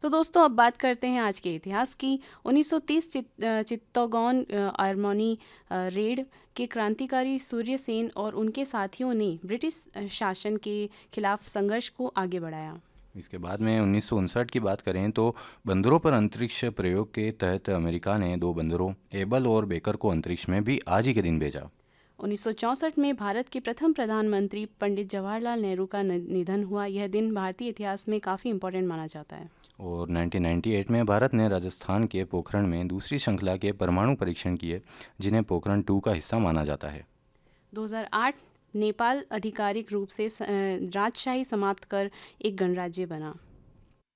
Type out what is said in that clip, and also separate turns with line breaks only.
तो दोस्तों अब बात करते हैं आज के इतिहास की। 1930 चित्तौगौन आर्मनी रेड के क्रांतिकारी सूर्य सेन और उनके साथियों ने ब्रिटिश शासन के खिलाफ संघर्ष को आगे बढ़ाया।
इसके बाद में 1959 की बात करें तो बंदरों पर अंतरिक्ष प्रयोग के तहत अमेरिका ने 2 बंदरों एबल और बेकर को अंतरिक्ष में भी आज ही के दिन भेजा।
1964 में भारत के प्रथम प्रधानमंत्री पंडित जवाहरलाल नेहरू का निधन हुआ। यह दिन भारतीय इतिहास में काफ़ी इम्पोर्टेंट माना जाता है।
और 1998 में भारत ने राजस्थान के पोखरण में दूसरी श्रृंखला के परमाणु परीक्षण किए, जिन्हें पोखरण 2 का हिस्सा माना जाता है।
2008 नेपाल आधिकारिक रूप से राजशाही समाप्त कर एक गणराज्य बना।